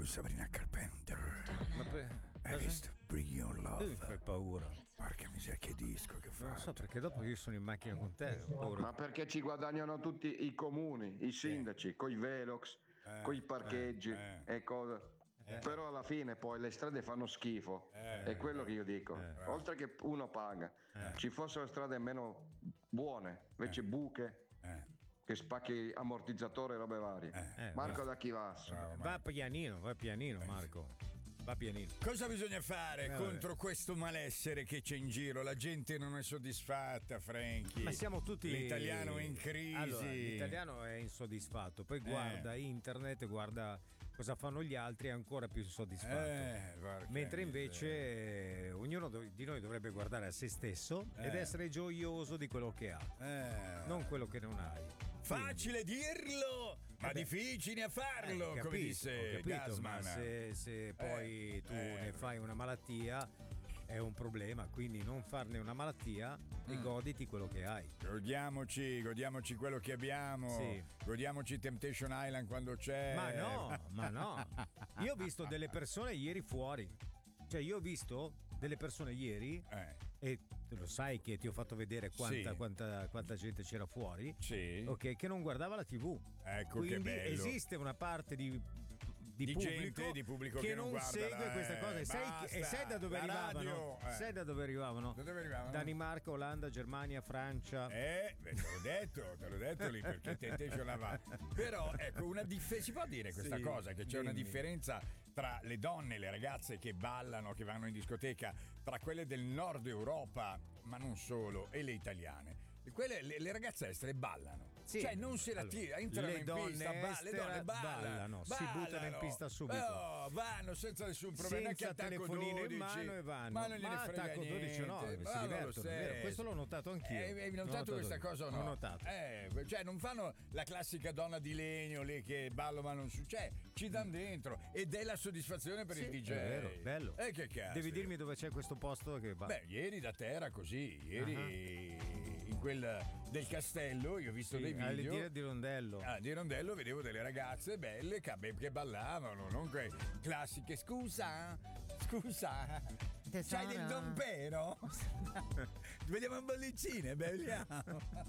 Sabrina Carpenter. Hai visto? Bring Your Love. Fai paura. Porca miseria, che disco che fa. Non so, perché dopo io sono in macchina con te. Ho paura. Ma perché ci guadagnano tutti i comuni, i sindaci, coi velox, coi parcheggi e cose. Però alla fine poi le strade fanno schifo, è quello che io dico. Oltre che uno paga, ci fossero strade meno buone, invece buche, che spacchi ammortizzatore e robe varie. Marco da Chivasso. Va pianino Marco. Va pianino. Cosa bisogna fare contro questo malessere che c'è in giro? La gente non è soddisfatta, Frankie. Ma siamo tutti. L'italiano è in crisi. Allora, l'italiano è insoddisfatto, poi guarda internet, guarda cosa fanno gli altri, è ancora più insoddisfatto. Mentre invece ognuno di noi dovrebbe guardare a se stesso ed essere gioioso di quello che ha, non quello che non hai. Facile dirlo, ma difficile a farlo, come disse Gassman. Ma se poi tu ne fai una malattia è un problema, quindi non farne una malattia e goditi quello che hai. Godiamoci quello che abbiamo, godiamoci Temptation Island quando c'è. Ma no, io ho visto delle persone ieri fuori, cioè io ho visto delle persone ieri e lo sai che ti ho fatto vedere quanta gente c'era fuori, ok, che non guardava la TV. Ecco, quindi che bello. Esiste una parte di pubblico che non guarda, segue questa cosa e sai da dove arrivavano? Sai da dove arrivavano? Da dove arrivavano? Danimarca, Olanda, Germania, Francia. Te l'ho detto lì perché Temptation va. Però ecco, si può dire questa cosa, che c'è una differenza tra le donne, le ragazze che ballano, che vanno in discoteca, tra quelle del nord Europa, ma non solo, e le italiane. Quelle, le ragazze estere ballano, cioè non se la tira, entrano in pista, le donne ballano, si buttano in pista subito, vanno senza nessun problema, senza telefonino in mano e vanno. Ma non gliene frega attacco 12 no, si divertono, vero? Questo l'ho notato anch'io. Hai notato questa cosa o no? L'ho notato. Cioè non fanno la classica donna di legno lì che ballo ma non succede, ci danno dentro ed è la soddisfazione per il DJ. È vero, bello. Che cazzo. Devi dirmi dove c'è questo posto che va. Ieri da te era così, in quel del castello, io ho visto dei video di Rondello. Di Rondello vedevo delle ragazze belle che ballavano, non quelle classiche. Scusa, c'hai del dompero? Vediamo un bollicine, belliamo.